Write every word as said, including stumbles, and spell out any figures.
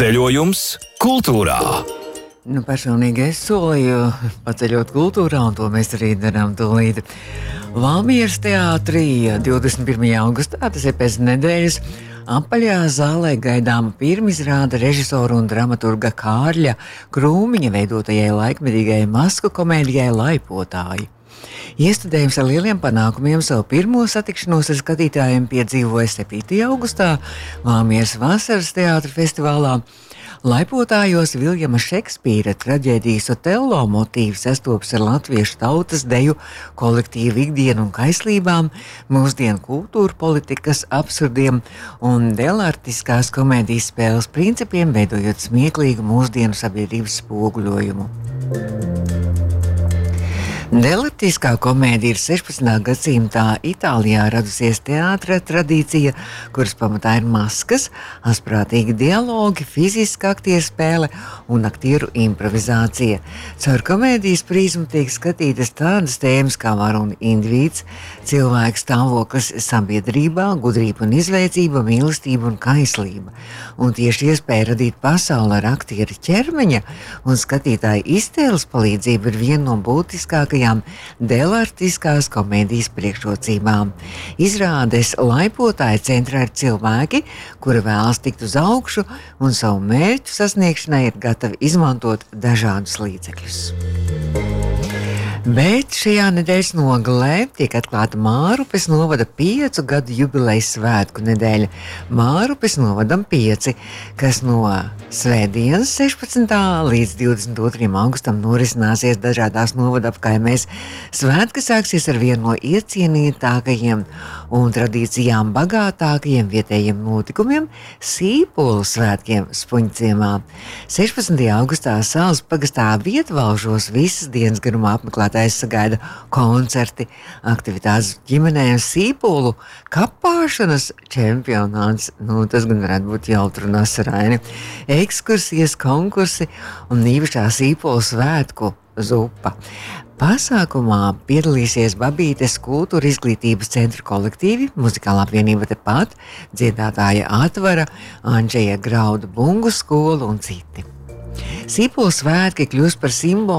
Ceļojums kultūrā. Nu, personīgi es solīju paceļot kultūrā, un to mēs arī darām tūlīt. Valmieras teātrī divdesmit pirmajā augustā, tas ir pēc nedēļas, apaļā zālē gaidāma pirmizrāde režisora un dramaturga Kārļa Krūmiņa veidotajai laikmetīgajai masku komēdijai Laipotāji. Iestudējums ar lieliem panākumiem savu pirmo satikšanos ar skatītājiem piedzīvoja septītajā augustā Valmieras vasaras teātra festivālā. Laipotājos Viljama Šekspīra traģēdijas Otello motīvs sastopas ar latviešu tautas deju, kolektīvu ikdienu un kaislībām, mūsdienu kultūra politikas absurdiem un delartiskās komēdijas spēles principiem, veidojot smieklīgu mūsdienu sabiedrības spoguļojumu. Delartiskā komēdija ir sešpadsmitā gadsimtā Itālijā radusies teātra tradīcija, kuras pamatā ir maskas, asprātīgi dialogi, fiziska aktieru spēle un aktieru improvizācija. Caur komēdijas prizmu tiek skatītas tādas tēmas kā vara un indivīds, cilvēka stāvoklis sabiedrībā, gudrība un izvēcība, mīlestība un kaislība. Un tieši iespēja radīt pasauli ar aktieru ķermeņa un skatītāju iztēles palīdzību ir viena no būtiskākajām delartiskās komēdijas priekšrocībām. Izrādes Laipotāji centrā ir cilvēki, kuri vēlas tikt uz augšu un savu mērķu sasniegšanai ir gatavi izmantot dažādus līdzekļus. Bet šajā nedēļas nogalē tiek atklāta Mārupes novada piecu gadu jubilejas svētku nedēļa. Mārupes novadam pieci, kas no svētdienas sešpadsmitā līdz divdesmit otrajam augustam norisināsies dažādās novada apkaimēs. Svētki sāksies ar vienu no iecienītākajiem un tradīcijām bagātākajiem vietējiem notikumiem - Sīpolu svētkiem Spunjciemā. sešpadsmitajā augustā Salas pagastā Vietvalžos visas dienas garumā apmeklēt sagaida koncerti, aktivitātes ģimenēm, Sīpolu kapāšanas čempionāts, nu tas gan varētu būt jautri un asaraini, ekskursijas, konkursi un īpašā Sīpolu svētku zupa. Pasākumā piedalīsies Babītes kultūra izglītības centra kolektīvi, muzikālā apvienība tepat, dziedātāja Atvara, Andžeja Grauda bungu skola un citi. Sīpolu svētki kļūst par simbolu